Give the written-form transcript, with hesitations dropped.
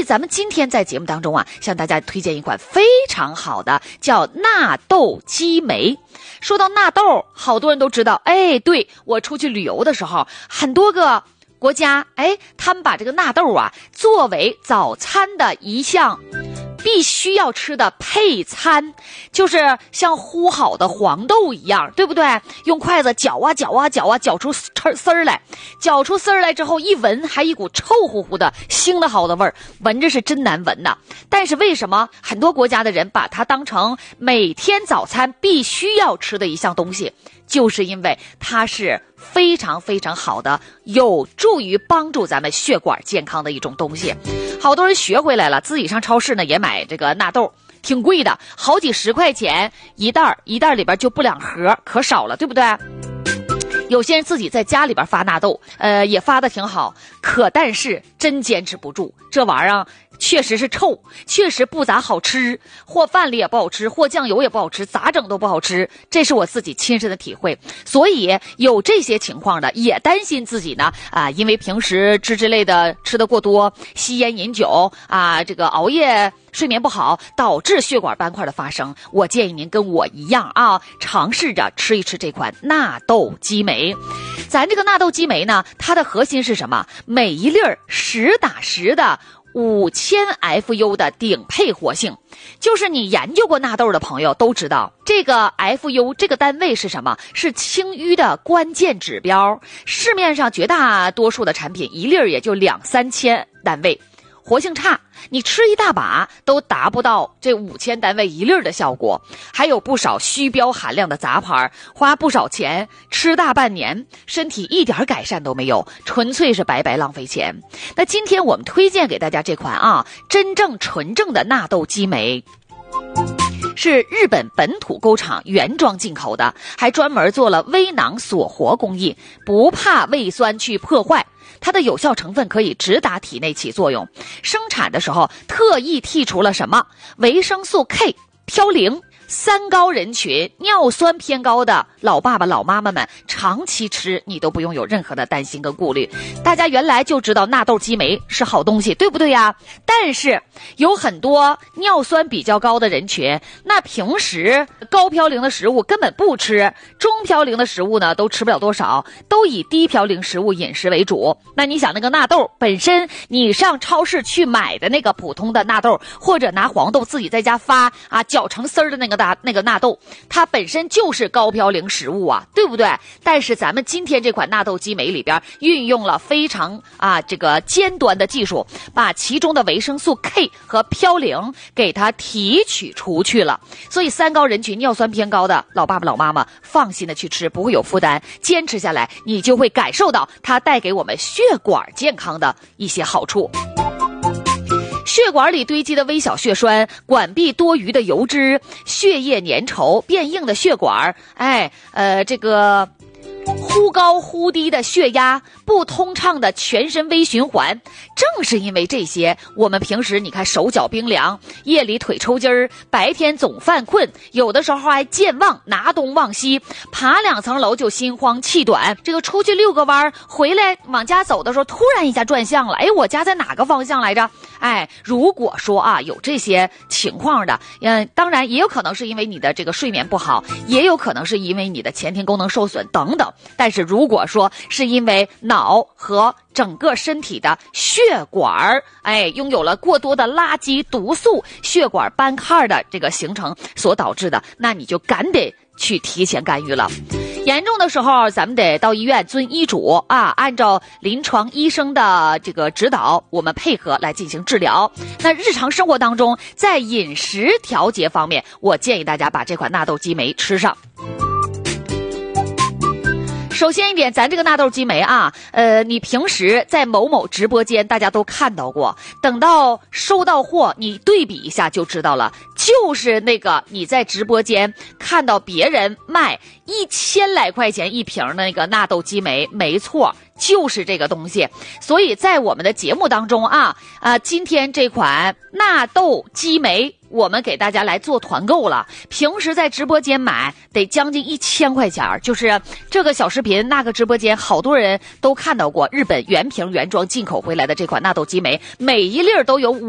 咱们今天在节目当中啊，向大家推荐一款非常好的，叫纳豆激酶。说到纳豆，好多人都知道，对，我出去旅游的时候，很多个国家，他们把这个纳豆啊作为早餐的一项必须要吃的配餐，就是像烀好的黄豆一样，对不对？用筷子搅啊搅啊搅啊，搅出丝儿来，搅出丝儿来之后，一闻还一股臭乎乎的腥的好的味儿，闻着是真难闻呐。但是为什么很多国家的人把它当成每天早餐必须要吃的一项东西？就是因为它是非常非常好的，有助于帮助咱们血管健康的一种东西。好多人学回来了，自己上超市呢也买这个纳豆，挺贵的，好几十块钱一袋，一袋里边就不2盒，可少了，对不对？有些人自己在家里边发纳豆，也发的挺好，但是真坚持不住，这玩意儿确实是臭，确实不咋好吃，和饭里也不好吃，和酱油也不好吃，咋整都不好吃，这是我自己亲身的体会。所以有这些情况的，也担心自己呢因为平时吃之类的吃得过多，吸烟饮酒这个熬夜睡眠不好，导致血管斑块的发生。我建议您跟我一样尝试着吃一吃这款纳豆激酶。咱这个纳豆激酶呢，它的核心是什么？每一粒10打10的5000 FU 的顶配活性。就是你研究过纳豆的朋友都知道，这个 FU 这个单位是什么？是清淤的关键指标。市面上绝大多数的产品一粒也就2-3千单位，活性差，你吃一大把都达不到这5000单位一粒的效果。还有不少虚标含量的杂牌，花不少钱吃大半年，身体一点改善都没有，纯粹是白白浪费钱。那今天我们推荐给大家这款真正纯正的纳豆激酶，是日本本土工厂原装进口的，还专门做了微囊锁活工艺，不怕胃酸去破坏，它的有效成分可以直达体内起作用。生产的时候特意剔除了什么？维生素 K、嘌呤。3高人群，尿酸偏高的老爸爸老妈妈们长期吃，你都不用有任何的担心跟顾虑。大家原来就知道纳豆激酶是好东西，对不对呀？但是有很多尿酸比较高的人群，那平时高嘌呤的食物根本不吃，中嘌呤的食物呢都吃不了多少，都以低嘌呤食物饮食为主。那你想那个纳豆本身，你上超市去买的那个普通的纳豆，或者拿黄豆自己在家发搅成丝儿的那个纳豆，它本身就是高嘌呤食物对不对？但是咱们今天这款纳豆激酶里边运用了非常这个尖端的技术，把其中的维生素 K 和嘌呤给它提取出去了。所以3高人群，尿酸偏高的老爸爸老妈妈放心的去吃，不会有负担，坚持下来你就会感受到它带给我们血管健康的一些好处。血管里堆积的微小血栓，管壁多余的油脂，血液粘稠变硬的血管，这个忽高忽低的血压，不通畅的全身微循环。正是因为这些，我们平时你看手脚冰凉，夜里腿抽筋儿，白天总犯困，有的时候还健忘，拿东忘西，爬2层楼就心慌气短，这个出去遛个弯回来往家走的时候突然一下转向了，我家在哪个方向来着？如果说有这些情况的，当然也有可能是因为你的这个睡眠不好，也有可能是因为你的前庭功能受损等等。但是如果说是因为脑和整个身体的血管拥有了过多的垃圾毒素，血管斑块的这个形成所导致的，那你就赶得去提前干预了。严重的时候咱们得到医院遵医嘱按照临床医生的这个指导，我们配合来进行治疗。那日常生活当中，在饮食调节方面，我建议大家把这款纳豆激酶吃上。首先一点，咱这个纳豆激酶你平时在某某直播间大家都看到过，等到收到货你对比一下就知道了，就是那个你在直播间看到别人卖1000来块钱一瓶的那个纳豆激酶，没错，就是这个东西。所以在我们的节目当中今天这款纳豆激酶我们给大家来做团购了，平时在直播间买得将近1000块钱，就是这个小视频那个直播间好多人都看到过，日本原瓶原装进口回来的这款纳豆激酶，每一粒都有